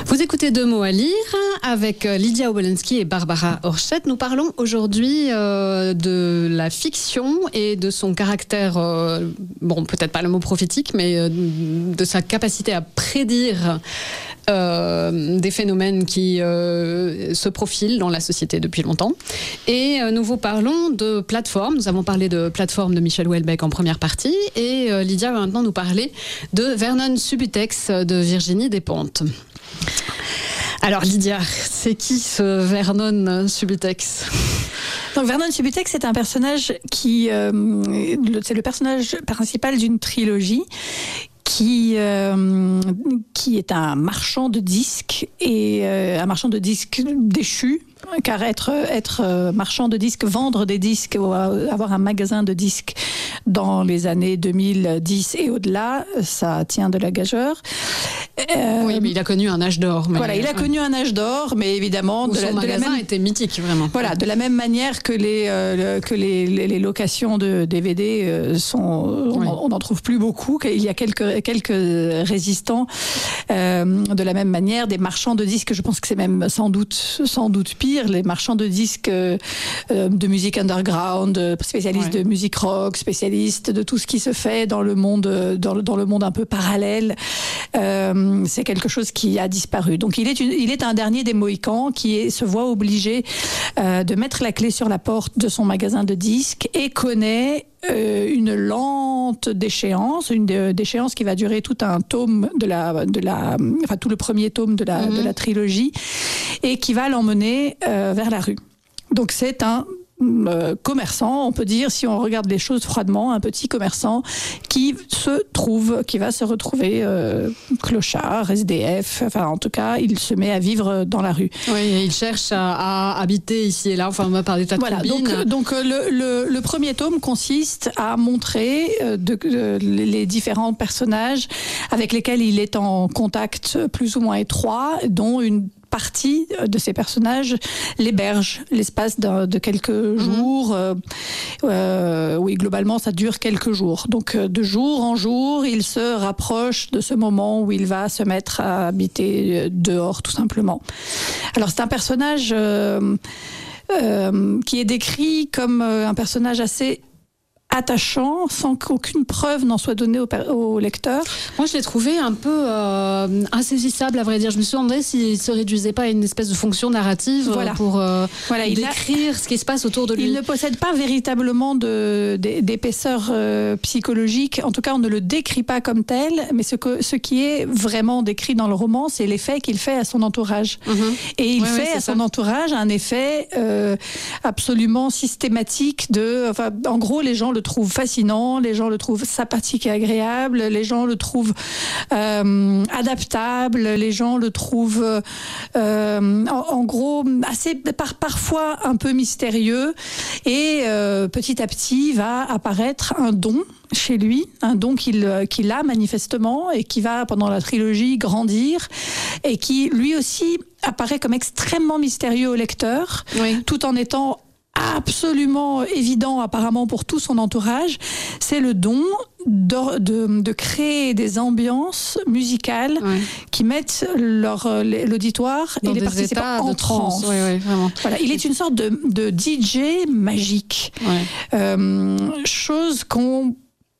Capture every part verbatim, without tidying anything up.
Vous écoutez Deux mots à lire avec Lydia Obolensky et Barbara Horschet. Nous parlons aujourd'hui euh, de la fiction et de son caractère, euh, bon, peut-être pas le mot prophétique, mais euh, de sa capacité à prédire euh, des phénomènes qui euh, se profilent dans la société depuis longtemps. Et euh, nous vous parlons de plateformes. Nous avons parlé de plateformes de Michel Houellebecq en première partie. Et euh, Lydia va maintenant nous parler de Vernon Subutex de Virginie Despentes. Alors Lydia, c'est qui ce Vernon Subutex ? Donc Vernon Subutex, c'est un personnage qui, euh, c'est le personnage principal d'une trilogie qui euh, qui est un marchand de disques et euh, un marchand de disques déchu. Car être, être marchand de disques, vendre des disques ou avoir un magasin de disques dans les années deux mille dix et au-delà, ça tient de la gageure. Euh, oui, mais il a connu un âge d'or. Mais... Voilà, il a ouais. connu un âge d'or, mais évidemment... Où de son la, magasin de la même... était mythique, vraiment. Voilà, de la même manière que les, euh, que les, les, les locations de D V D euh, sont... Oui. On n'en trouve plus beaucoup, il y a quelques, quelques résistants. Euh, de la même manière, des marchands de disques, je pense que c'est même sans doute, sans doute pire, les marchands de disques euh, de musique underground, spécialistes ouais. de musique rock, spécialistes de tout ce qui se fait dans le monde, dans le, dans le monde un peu parallèle. Euh, c'est quelque chose qui a disparu. Donc il est, une, il est un dernier des Mohicans qui est, se voit obligé euh, de mettre la clé sur la porte de son magasin de disques et connaît euh, une lente déchéance, une dé- déchéance qui va durer tout un tome de la, de la, enfin tout le premier tome de la, mm-hmm. de la trilogie et qui va l'emmener euh, vers la rue. Donc c'est un Euh, commerçant, on peut dire, si on regarde les choses froidement, un petit commerçant qui se trouve, qui va se retrouver euh, clochard, S D F, enfin en tout cas, il se met à vivre dans la rue. Oui, et il cherche à, à habiter ici et là, enfin on va parler de tas de voilà, donc, donc le, le, le premier tome consiste à montrer euh, de, de, les différents personnages avec lesquels il est en contact plus ou moins étroit, dont une partie de ces personnages l'héberge l'espace de, de quelques jours. Mmh. Euh, euh, oui, globalement, ça dure quelques jours. Donc, de jour en jour, il se rapproche de ce moment où il va se mettre à habiter dehors, tout simplement. Alors, c'est un personnage euh, euh, qui est décrit comme un personnage assez attachant, sans qu'aucune preuve n'en soit donnée au, au lecteur. Moi, je l'ai trouvé un peu euh, insaisissable, à vrai dire. Je me suis demandé s'il se réduisait pas à une espèce de fonction narrative voilà. pour euh, voilà, décrire a... ce qui se passe autour de lui. Il ne possède pas véritablement de, de, d'épaisseur euh, psychologique. En tout cas, on ne le décrit pas comme tel, mais ce, que, ce qui est vraiment décrit dans le roman, c'est l'effet qu'il fait à son entourage. Mm-hmm. Et il ouais, fait ouais, à son ça. entourage un effet euh, absolument systématique de... Enfin, en gros, les gens le trouvent fascinant, les gens le trouvent sympathique et agréable, les gens le trouvent euh, adaptable, les gens le trouvent euh, en, en gros assez par, parfois un peu mystérieux et euh, petit à petit va apparaître un don chez lui, un don qu'il, qu'il a manifestement et qui va pendant la trilogie grandir et qui lui aussi apparaît comme extrêmement mystérieux au lecteur, oui. tout en étant absolument évident apparemment pour tout son entourage, c'est le don de, de, de créer des ambiances musicales ouais. qui mettent leur, l'auditoire dans et les participants en transe. Oui, oui, vraiment. Voilà, il est une sorte de, de D J magique, ouais. euh, chose qu'on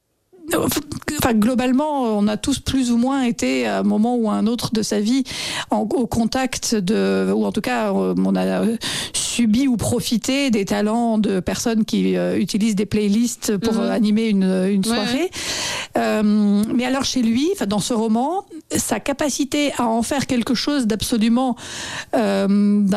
Enfin, globalement, on a tous plus ou moins été à un moment ou à un autre de sa vie en, au contact de, ou en tout cas, on a subi ou profité des talents de personnes qui euh, utilisent des playlists pour mmh. animer une, une soirée. Ouais. Euh, mais alors chez lui, enfin dans ce roman, sa capacité à en faire quelque chose d'absolument euh,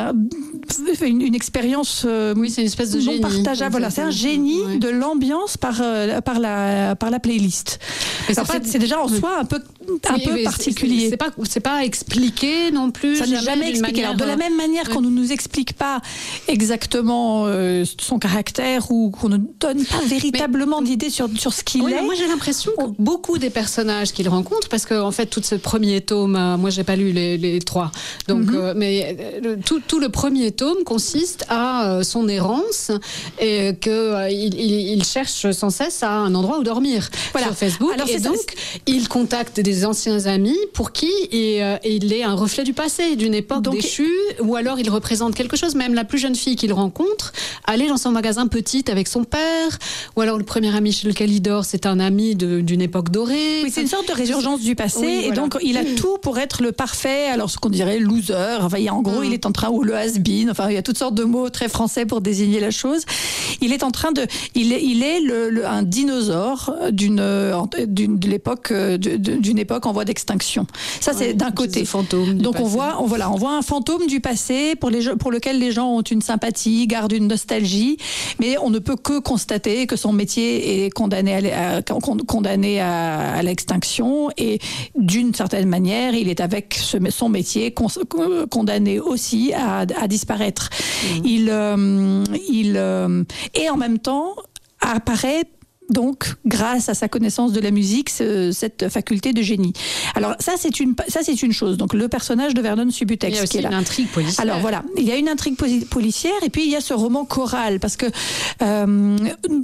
une, une expérience euh, oui, c'est une espèce de non génie, partageable. Voilà, c'est un génie ouais. de l'ambiance par euh, par la par la playlist. Mais Alors, c'est, c'est déjà en soi un peu un oui, peu particulier. C'est, c'est pas c'est pas expliqué non plus. Ça n'est jamais expliqué. Manière... Alors, de la même manière ouais. qu'on ne nous explique pas exactement euh, son caractère ou qu'on ne donne pas véritablement mais, d'idée sur sur ce qu'il oui, est. Moi, j'ai l'impression que beaucoup des personnages qu'il rencontre, parce que en fait toute cette premier tome. Euh, moi, j'ai pas lu les, les trois. Donc, mm-hmm. euh, mais euh, tout, tout le premier tome consiste à euh, son errance et que euh, il, il, il cherche sans cesse à un endroit où dormir voilà. sur Facebook. Alors, et donc, ça, il contacte des anciens amis pour qui il, euh, il est un reflet du passé, d'une époque donc, déchue, ou alors il représente quelque chose. Même la plus jeune fille qu'il rencontre, aller dans son magasin petite avec son père, ou alors le premier ami chez lequel il dort, c'est un ami de, d'une époque dorée. Oui, c'est une sorte de résurgence du passé, oui, et voilà. donc il a tout pour être le parfait, alors ce qu'on dirait loser, enfin, il y a, en gros, mmh. il est en train, ou le has-been, enfin, il y a toutes sortes de mots très français pour désigner la chose. Il est en train de, il est, il est le, le, un dinosaure d'une, d'une, de l'époque, d'une époque en voie d'extinction. Ça, ouais, c'est d'un côté. Fantôme donc passé. on voit, on, voilà, on voit un fantôme du passé pour, les, pour lequel les gens ont une sympathie, gardent une nostalgie, mais on ne peut que constater que son métier est condamné à, à, condamné à, à l'extinction, et d'une certaine manière, il est avec ce, son métier con, condamné aussi à, à disparaître. Mmh. Il, euh, il euh, et en même temps apparaît donc, grâce à sa connaissance de la musique, ce, cette faculté de génie. Alors ça, c'est une ça c'est une chose. Donc le personnage de Vernon Subutex. Il y a aussi qui est une là. intrigue policière. Alors voilà, il y a une intrigue policière et puis il y a ce roman choral parce que euh,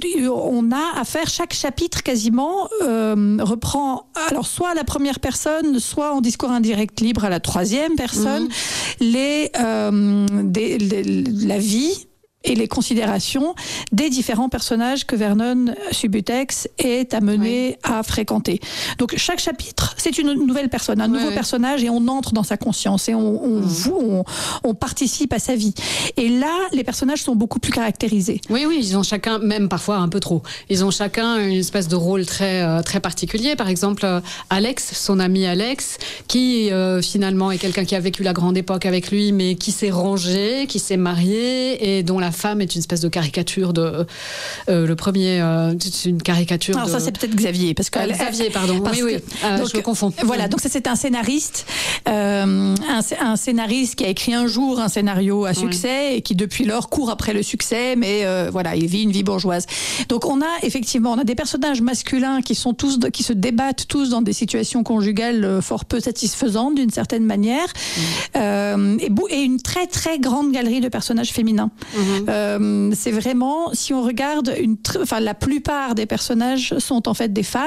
on a à faire chaque chapitre quasiment euh, reprend alors soit à la première personne, soit en discours indirect libre à la troisième personne, mmh. les, euh, des, les la vie et les considérations des différents personnages que Vernon Subutex est amené oui. à fréquenter. Donc chaque chapitre, c'est une nouvelle personne, un oui, nouveau oui. personnage, et on entre dans sa conscience et on, on, mmh. on, on participe à sa vie. Et là, les personnages sont beaucoup plus caractérisés. Oui, oui, ils ont chacun, même parfois un peu trop, ils ont chacun une espèce de rôle très, euh, très particulier. Par exemple, euh, Alex, son ami Alex, qui euh, finalement est quelqu'un qui a vécu la grande époque avec lui, mais qui s'est rangé, qui s'est marié, et dont la femme est une espèce de caricature de euh, le premier euh, c'est une caricature alors de... ça c'est peut-être Xavier parce que euh, Xavier pardon parce oui que, oui euh, donc, je me confonds voilà donc ça c'est un scénariste euh, un, un scénariste qui a écrit un jour un scénario à succès oui. et qui depuis lors court après le succès, mais euh, voilà, il vit une vie bourgeoise. Donc on a effectivement on a des personnages masculins qui sont tous qui se débattent tous dans des situations conjugales fort peu satisfaisantes d'une certaine manière mmh. euh, et, et une très très grande galerie de personnages féminins. Mmh. Euh, c'est vraiment, si on regarde, une tr- enfin, la plupart des personnages sont en fait des femmes,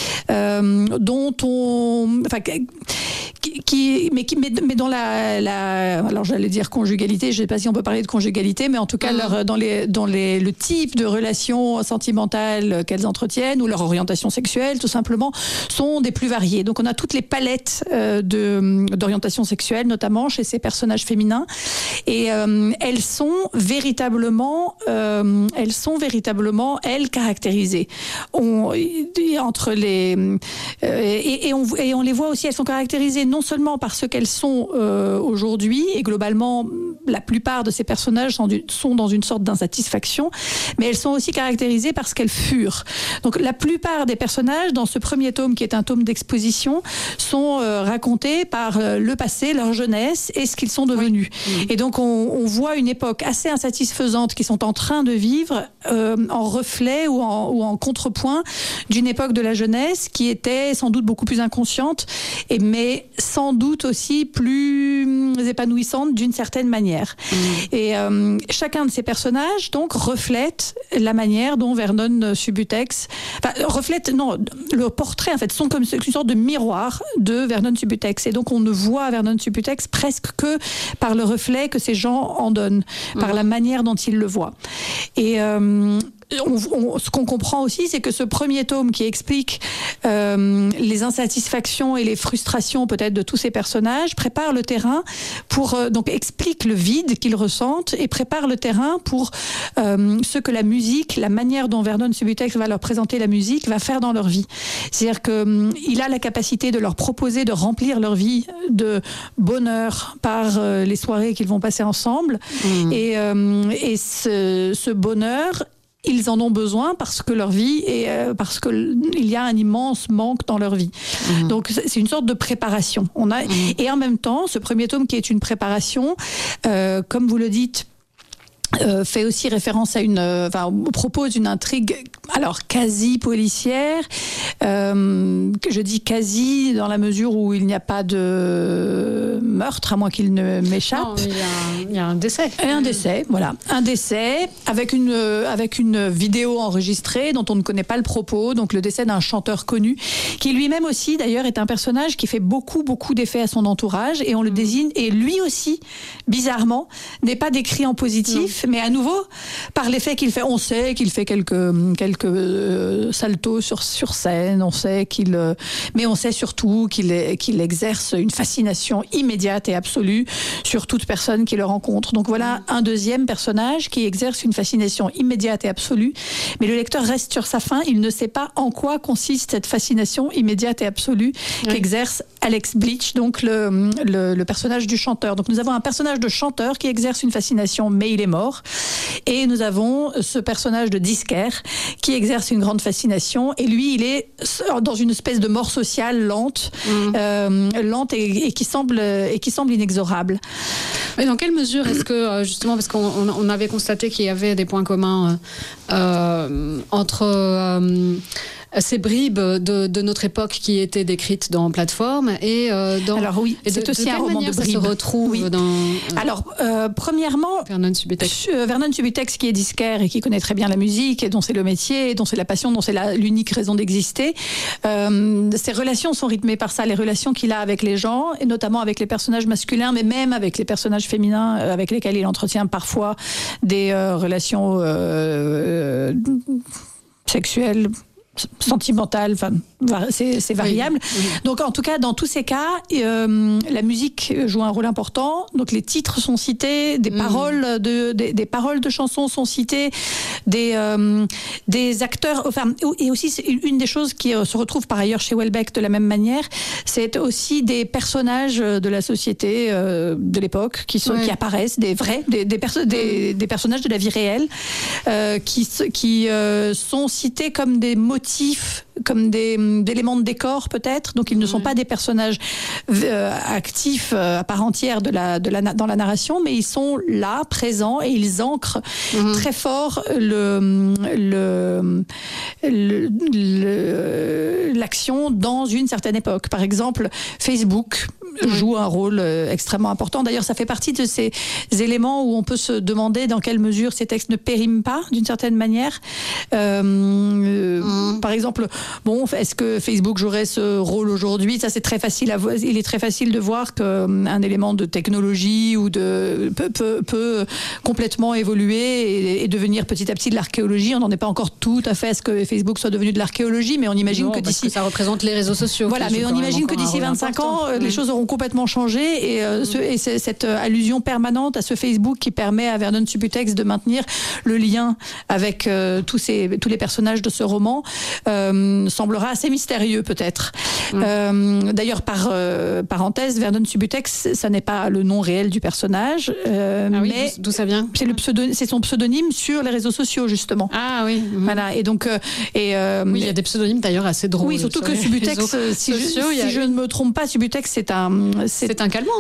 euh, dont on, enfin, qui, qui, mais qui, mais, mais dans la, la, alors j'allais dire conjugalité, je ne sais pas si on peut parler de conjugalité, mais en tout cas, mmh. leur, dans les, dans les, le type de relations sentimentales qu'elles entretiennent ou leur orientation sexuelle, tout simplement, sont des plus variées. Donc, on a toutes les palettes euh, de, d'orientation sexuelle, notamment chez ces personnages féminins, et euh, elles sont véritablement, euh, elles sont véritablement, elles, caractérisées. On, entre les, euh, et, et, on, et on les voit aussi, elles sont caractérisées non seulement par ce qu'elles sont euh, aujourd'hui, et globalement, la plupart de ces personnages sont, du, sont dans une sorte d'insatisfaction, mais elles sont aussi caractérisées par ce qu'elles furent. Donc la plupart des personnages dans ce premier tome, qui est un tome d'exposition, sont euh, racontés par euh, le passé, leur jeunesse et ce qu'ils sont devenus. Oui. Mmh. Et donc on, on voit une époque assez insatisfaisante qu'ils sont en train de vivre euh, en reflet ou en, ou en contrepoint d'une époque de la jeunesse qui était sans doute beaucoup plus inconsciente, et, mais sans doute aussi plus épanouissante d'une certaine manière. Mmh. Et euh, chacun de ces personnages donc reflète la manière dont Vernon Subutex, enfin reflète non le portrait en fait sont comme une sorte de miroir de Vernon Subutex, et donc on ne voit Vernon Subutex presque que par le reflet que ces gens en donnent, mmh. par la manière dont ils le voient. Et euh, On, on, ce qu'on comprend aussi, c'est que ce premier tome qui explique euh, les insatisfactions et les frustrations peut-être de tous ces personnages prépare le terrain pour euh, donc explique le vide qu'ils ressentent et prépare le terrain pour euh, ce que la musique, la manière dont Vernon Subutex va leur présenter la musique, va faire dans leur vie. C'est-à-dire que euh, il a la capacité de leur proposer de remplir leur vie de bonheur par euh, les soirées qu'ils vont passer ensemble, mmh. et, euh, et ce, ce bonheur, ils en ont besoin parce que leur vie est, euh, parce que il y a un immense manque dans leur vie. Mmh. Donc c'est une sorte de préparation. On a mmh. et en même temps, ce premier tome qui est une préparation, euh, comme vous le dites, Euh, fait aussi référence à une, euh, enfin, propose une intrigue, alors quasi policière, euh, que je dis quasi dans la mesure où il n'y a pas de meurtre, à moins qu'il ne m'échappe. Non, il y a un, il y a un décès. Et un décès, voilà, un décès avec une avec une vidéo enregistrée dont on ne connaît pas le propos, donc le décès d'un chanteur connu, qui lui-même aussi d'ailleurs est un personnage qui fait beaucoup beaucoup d'effets à son entourage, et on le désigne, et lui aussi, bizarrement, n'est pas décrit en positif. Non. Mais à nouveau, par l'effet qu'il fait, on sait qu'il fait quelques quelques euh, saltos sur sur scène, on sait qu'il, euh, mais on sait surtout qu'il est, qu'il exerce une fascination immédiate et absolue sur toute personne qui le rencontre. Donc voilà un deuxième personnage qui exerce une fascination immédiate et absolue, mais le lecteur reste sur sa faim. Il ne sait pas en quoi consiste cette fascination immédiate et absolue oui. qu'exerce Alex Bleach, donc le, le le personnage du chanteur. Donc nous avons un personnage de chanteur qui exerce une fascination, mais il est mort. Et nous avons ce personnage de disquaire qui exerce une grande fascination, et lui il est dans une espèce de mort sociale lente, mmh. euh, lente et, et qui semble et qui semble inexorable. Mais dans quelle mesure est-ce que, justement, parce qu'on on avait constaté qu'il y avait des points communs euh, entre euh, ces bribes de, de notre époque qui étaient décrites dans Plateforme et euh, dans. Alors oui, et c'est de, aussi de un roman de bribes. Ça se retrouve oui. dans. Alors euh, premièrement, Vernon Subutex. Euh, Vernon Subutex qui est disquaire et qui connaît très bien la musique, et dont c'est le métier, et dont c'est la passion, dont c'est la, l'unique raison d'exister. Euh, ses relations sont rythmées par ça, les relations qu'il a avec les gens, et notamment avec les personnages masculins, mais même avec les personnages féminins euh, avec lesquels il entretient parfois des euh, relations euh, euh, sexuelles, sentimentale, enfin, c'est, c'est variable. Oui, oui. Donc, en tout cas, dans tous ces cas, euh, la musique joue un rôle important. Donc, les titres sont cités, des mmh. paroles de, des, des paroles de chansons sont citées, des, euh, des acteurs, enfin, et aussi, c'est une des choses qui se retrouve par ailleurs chez Houellebecq de la même manière, c'est aussi des personnages de la société euh, de l'époque qui sont, oui. qui apparaissent, des vrais, des, des, perso- des, des personnages de la vie réelle, euh, qui, qui euh, sont cités comme des motifs, comme des, d'éléments de décor peut-être, donc ils ne sont pas des personnages euh, actifs euh, à part entière de la, de la, dans la narration, mais ils sont là, présents, et ils ancrent mmh. très fort le, le, le, le, l'action dans une certaine époque. Par exemple, Facebook joue un rôle euh, extrêmement important. D'ailleurs, ça fait partie de ces éléments où on peut se demander dans quelle mesure ces textes ne périment pas d'une certaine manière. Euh, mmh. Par exemple, bon, est-ce que Facebook jouerait ce rôle aujourd'hui ? Ça, c'est très facile à voir. Il est très facile de voir qu'un élément de technologie ou de peut, peut, peut complètement évoluer et, et devenir petit à petit de l'archéologie. On n'en est pas encore tout à fait à ce que Facebook soit devenu de l'archéologie, mais on imagine non, que d'ici, que ça représente les réseaux sociaux. Voilà, mais on imagine que d'ici vingt-cinq ans, mmh. les choses auront complètement changé, et, euh, mmh. ce, et c'est, cette allusion permanente à ce Facebook qui permet à Vernon Subutex de maintenir le lien avec euh, tous ces tous les personnages de ce roman euh, semblera assez mystérieux peut-être. Mmh. Euh, d'ailleurs, par euh, parenthèse, Vernon Subutex, ça n'est pas le nom réel du personnage, euh, ah oui, mais d'où ça vient ? C'est, le pseudo, c'est son pseudonyme sur les réseaux sociaux justement. Ah oui. Mmh. Voilà, et donc euh, et euh, oui, il y a des pseudonymes d'ailleurs assez drôles. Oui, surtout que Subutex, si, je, si je ne me trompe pas, Subutex c'est un c'est, c'est un calmant.